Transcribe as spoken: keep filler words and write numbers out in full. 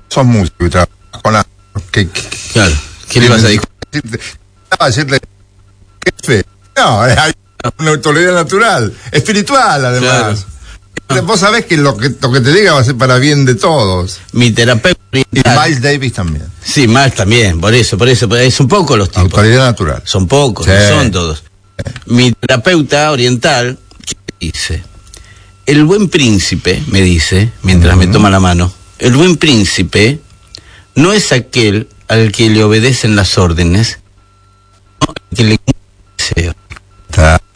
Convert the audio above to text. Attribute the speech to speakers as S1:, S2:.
S1: sos músico y trabajas con la... Que, que,
S2: claro, ¿qué le vas a decir?
S1: A decirle, jefe, no, hay una autoridad natural, espiritual además. Claro. Vos sabés que lo, que lo que te diga va a ser para bien de todos.
S2: Mi terapeuta oriental.
S1: Y Miles Davis también.
S2: Sí, Miles también, por eso, por eso, es un poco los tipos.
S1: Autoridad natural.
S2: Son pocos, sí. No son todos. Mi terapeuta oriental, ¿qué dice? El buen príncipe, me dice, mientras uh-huh. me toma la mano, el buen príncipe no es aquel al que le obedecen las órdenes, sino al que le cumple el deseo.